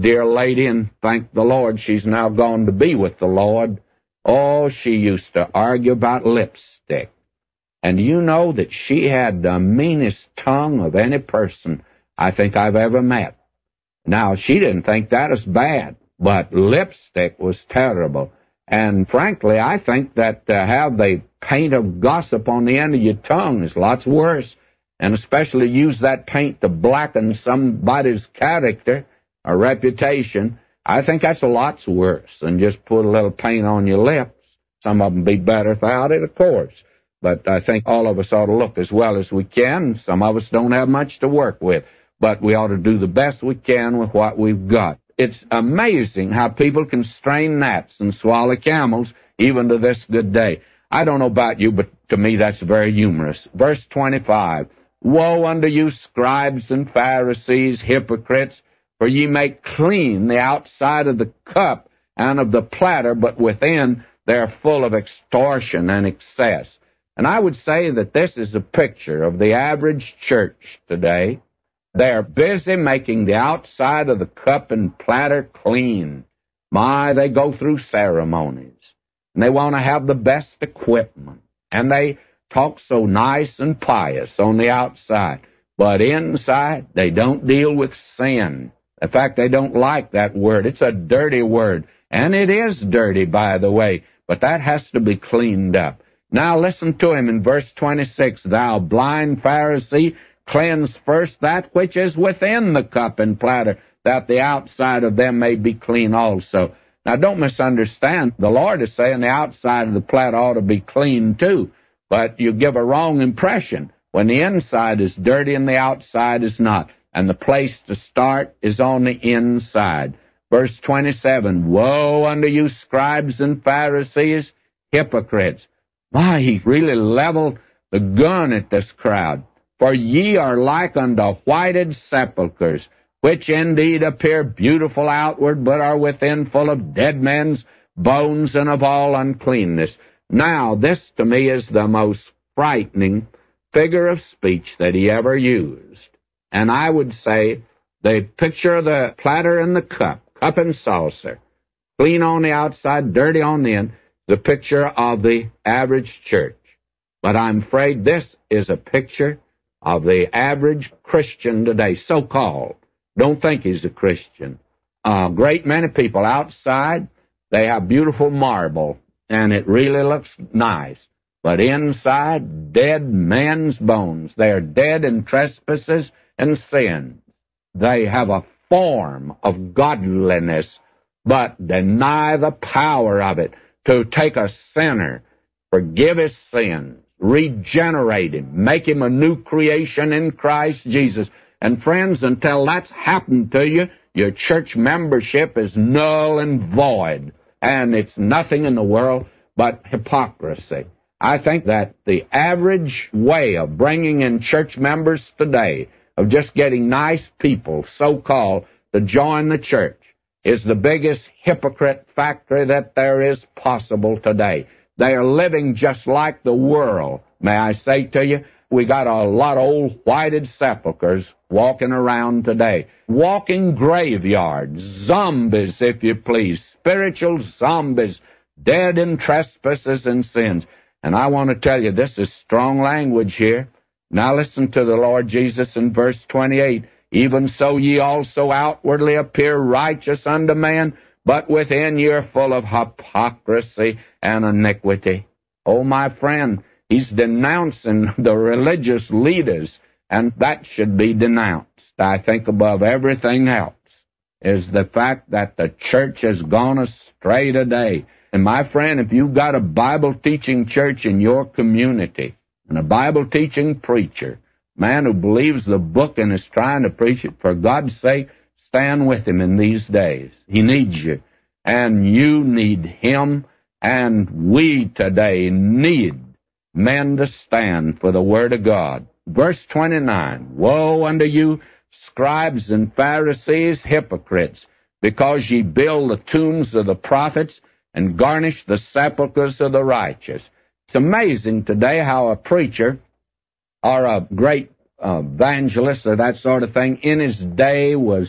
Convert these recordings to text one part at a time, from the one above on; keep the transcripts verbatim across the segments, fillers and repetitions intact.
dear lady, and thank the Lord she's now gone to be with the Lord. Oh, she used to argue about lipstick. And you know that she had the meanest tongue of any person I think I've ever met. Now, she didn't think that was bad, but lipstick was terrible. And frankly, I think that to have the paint of gossip on the end of your tongue is lots worse, and especially use that paint to blacken somebody's character or reputation. I think that's a lot worse than just put a little paint on your lips. Some of them be better without it, of course. But I think all of us ought to look as well as we can. Some of us don't have much to work with, but we ought to do the best we can with what we've got. It's amazing how people can strain gnats and swallow camels, even to this good day. I don't know about you, but to me that's very humorous. Verse twenty-five, Woe unto you, scribes and Pharisees, hypocrites, for ye make clean the outside of the cup and of the platter, but within they are full of extortion and excess. And I would say that this is a picture of the average church today. They are busy making the outside of the cup and platter clean. My, they go through ceremonies, and they want to have the best equipment, and they talk so nice and pious on the outside, but inside they don't deal with sin. In fact, they don't like that word. It's a dirty word, and it is dirty, by the way, but that has to be cleaned up. Now listen to him in verse twenty-six, Thou blind Pharisee, cleanse first that which is within the cup and platter, that the outside of them may be clean also. Now don't misunderstand. The Lord is saying the outside of the platter ought to be clean too, but you give a wrong impression when the inside is dirty and the outside is not. And the place to start is on the inside. Verse twenty-seven, Woe unto you, scribes and Pharisees, hypocrites. Why, he really leveled the gun at this crowd. For ye are like unto whited sepulchres, which indeed appear beautiful outward, but are within full of dead men's bones and of all uncleanness. Now, this to me is the most frightening figure of speech that he ever used. And I would say the picture of the platter and the cup, cup and saucer, clean on the outside, dirty on the in, the picture of the average church. But I'm afraid this is a picture of the average Christian today, so-called. Don't think he's a Christian. A great many people outside, they have beautiful marble, and it really looks nice. But inside, dead men's bones. They are dead in trespasses and sins. They have a form of godliness, but deny the power of it. To take a sinner, forgive his sins, regenerate him, make him a new creation in Christ Jesus. And friends, until that's happened to you, your church membership is null and void, and it's nothing in the world but hypocrisy. I think that the average way of bringing in church members today, of just getting nice people, so-called, to join the church, is the biggest hypocrite factory that there is possible today. They are living just like the world. May I say to you, we got a lot of old whited sepulchres walking around today. Walking graveyards, zombies, if you please, spiritual zombies, dead in trespasses and sins. And I want to tell you, this is strong language here. Now listen to the Lord Jesus in verse twenty-eight. Even so ye also outwardly appear righteous unto man, but within ye are full of hypocrisy and iniquity. Oh, my friend, he's denouncing the religious leaders, and that should be denounced. I think above everything else is the fact that the church has gone astray today. And my friend, if you've got a Bible-teaching church in your community, and a Bible-teaching preacher, man who believes the book and is trying to preach it, for God's sake, stand with him in these days. He needs you, and you need him, and we today need men to stand for the Word of God. Verse twenty-nine, Woe unto you, scribes and Pharisees, hypocrites, because ye build the tombs of the prophets and garnish the sepulchres of the righteous. It's amazing today how a preacher or a great uh, evangelist or that sort of thing in his day was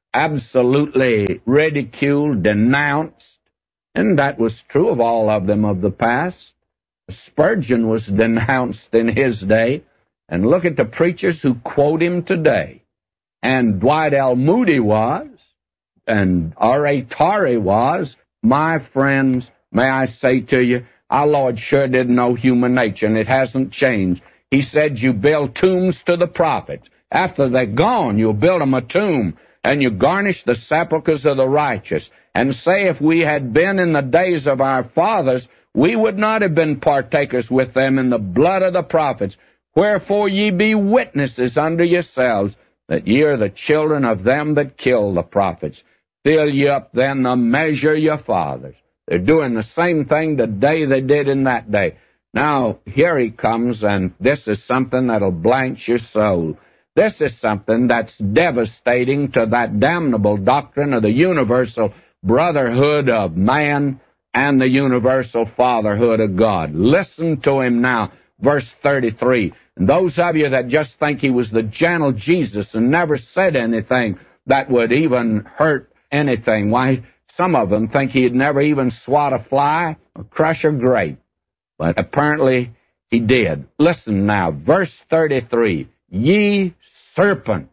absolutely ridiculed, denounced, and that was true of all of them of the past. Spurgeon was denounced in his day, and look at the preachers who quote him today. And Dwight L. Moody was, and R A Torrey was. My friends, may I say to you, our Lord sure didn't know human nature, and it hasn't changed. He said you build tombs to the prophets. After they're gone, you'll build them a tomb, and you garnish the sepulchres of the righteous, and say if we had been in the days of our fathers, we would not have been partakers with them in the blood of the prophets. Wherefore ye be witnesses unto yourselves, that ye are the children of them that killed the prophets. Fill ye up then the measure of your fathers. They're doing the same thing today they did in that day. Now, here he comes, and this is something that'll blanch your soul. This is something that's devastating to that damnable doctrine of the universal brotherhood of man and the universal fatherhood of God. Listen to him now, verse thirty-three. And those of you that just think he was the gentle Jesus and never said anything that would even hurt anything, why, some of them think he'd never even swat a fly or crush a grape. But apparently he did. Listen now, verse thirty-three. Ye serpents,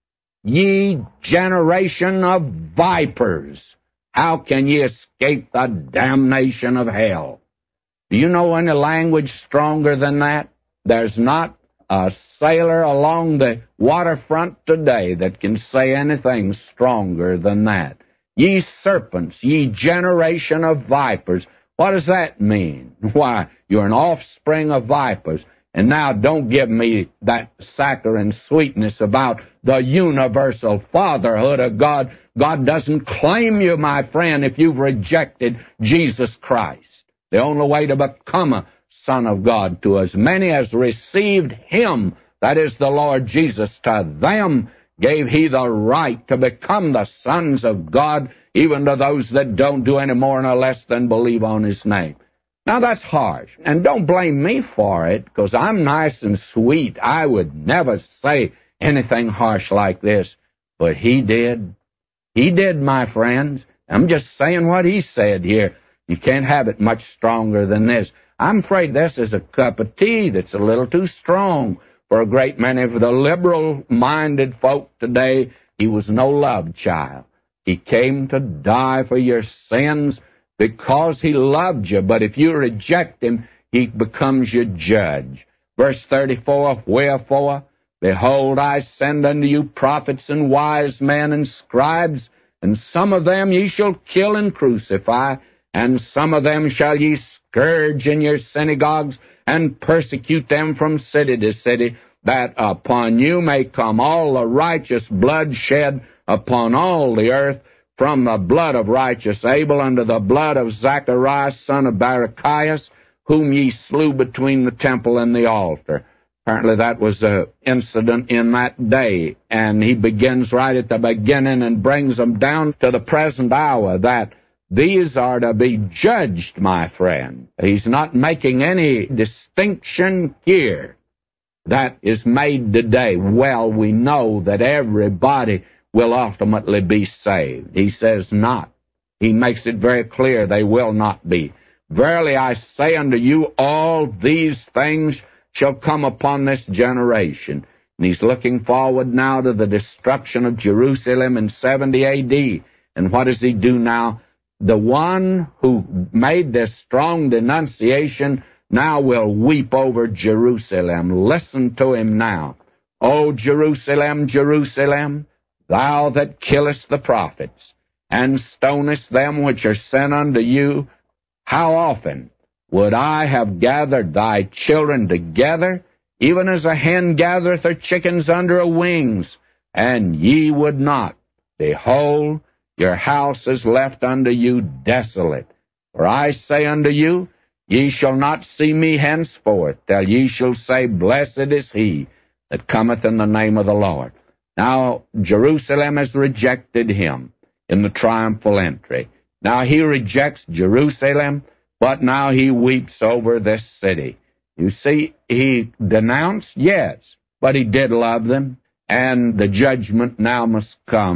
ye generation of vipers, how can ye escape the damnation of hell? Do you know any language stronger than that? There's not a sailor along the waterfront today that can say anything stronger than that. Ye serpents, ye generation of vipers. What does that mean? Why, you're an offspring of vipers. And now don't give me that saccharine sweetness about the universal fatherhood of God. God doesn't claim you, my friend, if you've rejected Jesus Christ. The only way to become a Son of God, to as many as received him, that is the Lord Jesus, to them gave he the right to become the sons of God, even to those that don't do any more nor less than believe on his name. Now, that's harsh, and don't blame me for it, because I'm nice and sweet. I would never say anything harsh like this, but he did. He did, my friends. I'm just saying what he said here. You can't have it much stronger than this. I'm afraid this is a cup of tea that's a little too strong for a great many of the liberal-minded folk today. He was no love child. He came to die for your sins because he loved you. But if you reject him, he becomes your judge. Verse thirty-four, wherefore, behold, I send unto you prophets and wise men and scribes, and some of them ye shall kill and crucify, and some of them shall ye scourge in your synagogues, and persecute them from city to city, that upon you may come all the righteous blood shed upon all the earth, from the blood of righteous Abel unto the blood of Zacharias, son of Barachias, whom ye slew between the temple and the altar. Apparently that was an incident in that day, and he begins right at the beginning and brings them down to the present hour, that these are to be judged, my friend. He's not making any distinction here that is made today. Well, we know that everybody will ultimately be saved. He says not. He makes it very clear they will not be. Verily I say unto you, all these things shall come upon this generation. And he's looking forward now to the destruction of Jerusalem in seventy A D. And what does he do now? The one who made this strong denunciation now will weep over Jerusalem. Listen to him now. O Jerusalem, Jerusalem, thou that killest the prophets, and stonest them which are sent unto you, how often would I have gathered thy children together, even as a hen gathereth her chickens under her wings, and ye would not? Behold, your house is left unto you desolate. For I say unto you, ye shall not see me henceforth, till ye shall say, Blessed is he that cometh in the name of the Lord. Now, Jerusalem has rejected him in the triumphal entry. Now he rejects Jerusalem, but now he weeps over this city. You see, he denounced, yes, but he did love them, and the judgment now must come.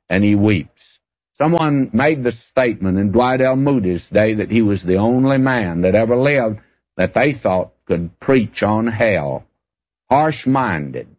and he weeps. Someone made the statement in Dwight L. Moody's day that he was the only man that ever lived that they thought could preach on hell. Harsh-minded,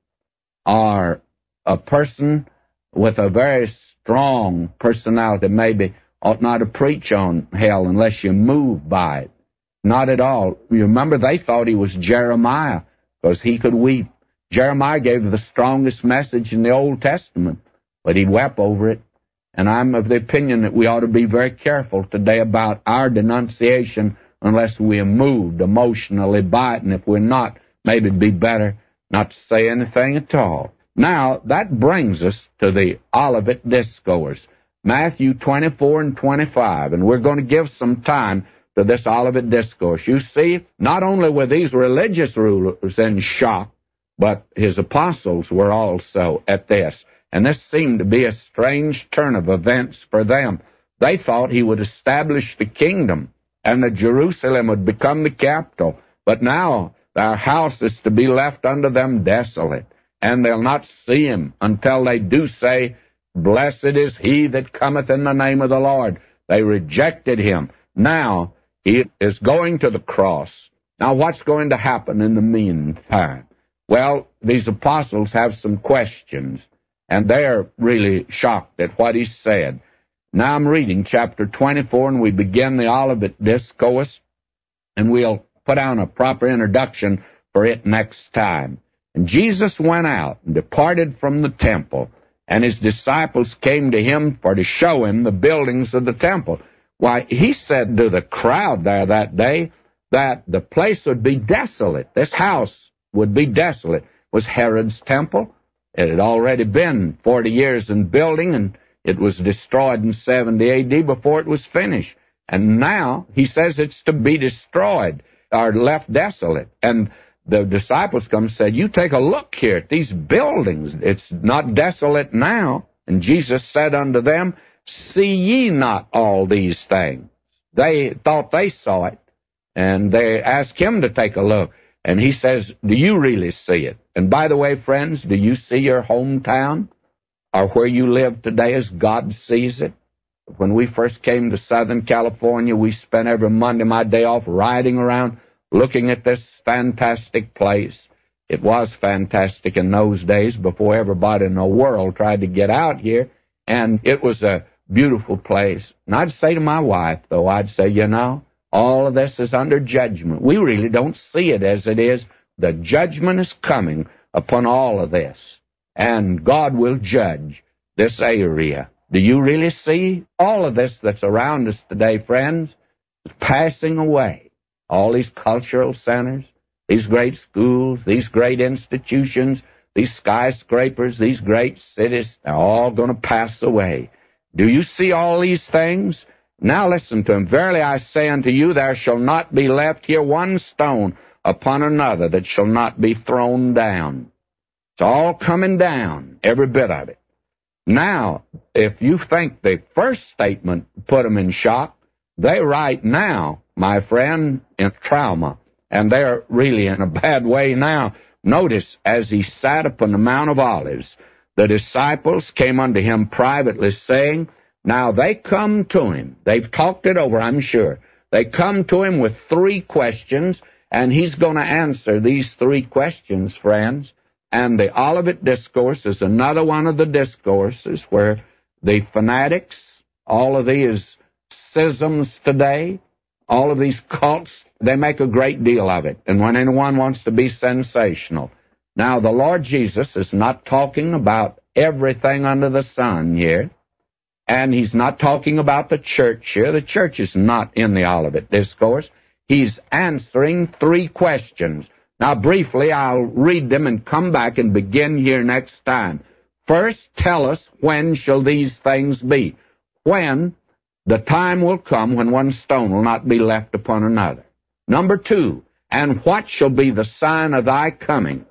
or a person with a very strong personality maybe ought not to preach on hell unless you're moved by it. Not at all. You remember, they thought he was Jeremiah because he could weep. Jeremiah gave the strongest message in the Old Testament, but he wept over it. And I'm of the opinion that we ought to be very careful today about our denunciation unless we are moved emotionally by it. And if we're not, maybe it'd be better not to say anything at all. Now, that brings us to the Olivet Discourse, Matthew twenty-four and twenty-five, and we're going to give some time to this Olivet Discourse. You see, not only were these religious rulers in shock, but his apostles were also at this. And this seemed to be a strange turn of events for them. They thought he would establish the kingdom and that Jerusalem would become the capital. But now their house is to be left unto them desolate, and they'll not see him until they do say, "Blessed is he that cometh in the name of the Lord." They rejected him. Now he is going to the cross. Now what's going to happen in the meantime? Well, these apostles have some questions, and they're really shocked at what he said. Now I'm reading chapter twenty-four, and we begin the Olivet Discourse, and we'll put down a proper introduction for it next time. And Jesus went out and departed from the temple, and his disciples came to him for to show him the buildings of the temple. Why, he said to the crowd there that day that the place would be desolate. This house would be desolate. It was Herod's temple. It had already been forty years in building, and it was destroyed in seventy A D before it was finished. And now he says it's to be destroyed or left desolate. And the disciples come and said, "You take a look here at these buildings. It's not desolate now." And Jesus said unto them, "See ye not all these things?" They thought they saw it, and they asked him to take a look. And he says, "Do you really see it?" And by the way, friends, do you see your hometown or where you live today as God sees it? When we first came to Southern California, we spent every Monday my day off riding around looking at this fantastic place. It was fantastic in those days before everybody in the world tried to get out here, and it was a beautiful place. And I'd say to my wife, though, I'd say, you know, all of this is under judgment. We really don't see it as it is. The judgment is coming upon all of this, and God will judge this area. Do you really see all of this that's around us today, friends? Is passing away. All these cultural centers, these great schools, these great institutions, these skyscrapers, these great cities, they're all going to pass away. Do you see all these things? Now listen to him. "Verily I say unto you, there shall not be left here one stone upon another that shall not be thrown down." It's all coming down, every bit of it. Now, if you think the first statement put them in shock, they right now, my friend, in trauma, and they're really in a bad way now. Notice, as he sat upon the Mount of Olives, the disciples came unto him privately, saying, now they come to him. They've talked it over, I'm sure. They come to him with three questions, and he's going to answer these three questions, friends. And the Olivet Discourse is another one of the discourses where the fanatics, all of these schisms today, all of these cults, they make a great deal of it. And when anyone wants to be sensational. Now, the Lord Jesus is not talking about everything under the sun here. And he's not talking about the church here. The church is not in the Olivet Discourse. He's answering three questions. Now, briefly, I'll read them and come back and begin here next time. First, tell us, when shall these things be? When the time will come when one stone will not be left upon another. Number two, and what shall be the sign of thy coming?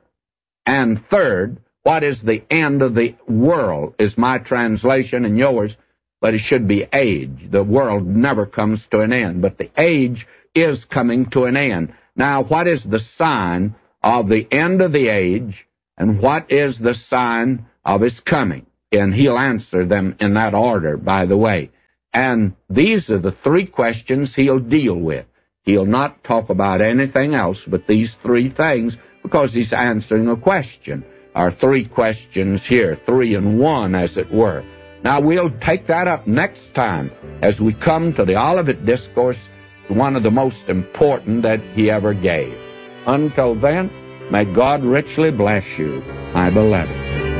And third, what is the end of the world, is my translation and yours, but it should be age. The world never comes to an end, but the age is coming to an end. Now, what is the sign of the end of the age, and what is the sign of his coming? and he'll answer them in that order, by the way. And these are the three questions he'll deal with. He'll not talk about anything else but these three things, because he's answering a question. Our three questions here, three in one, as it were. Now, we'll take that up next time as we come to the Olivet Discourse, one of the most important that he ever gave. Until then, may God richly bless you, my beloved.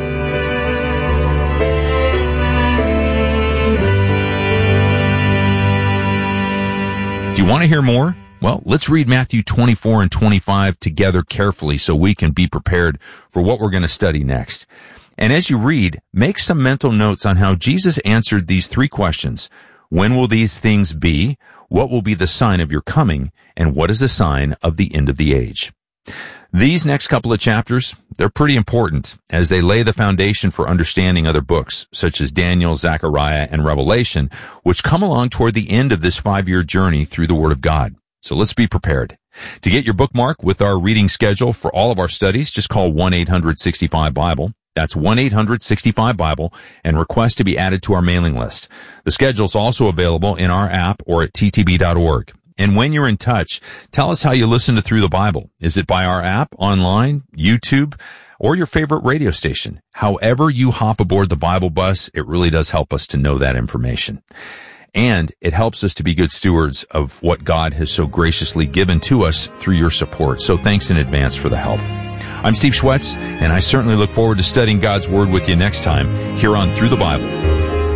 Do you want to hear more? Well, let's read Matthew twenty-four and twenty-five together carefully so we can be prepared for what we're going to study next. And as you read, make some mental notes on how Jesus answered these three questions. When will these things be? What will be the sign of your coming? And what is the sign of the end of the age? These next couple of chapters, they're pretty important as they lay the foundation for understanding other books, such as Daniel, Zechariah, and Revelation, which come along toward the end of this five-year journey through the Word of God. So let's be prepared. To get your bookmark with our reading schedule for all of our studies, just call one eight hundred sixty-five Bible. That's one eight hundred sixty-five Bible, and request to be added to our mailing list. The schedule's also available in our app or at t t b dot org. And when you're in touch, tell us how you listen to Through the Bible. Is it by our app, online, YouTube, or your favorite radio station? However you hop aboard the Bible bus, it really does help us to know that information. And it helps us to be good stewards of what God has so graciously given to us through your support. So thanks in advance for the help. I'm Steve Schwetz, and I certainly look forward to studying God's Word with you next time here on Through the Bible.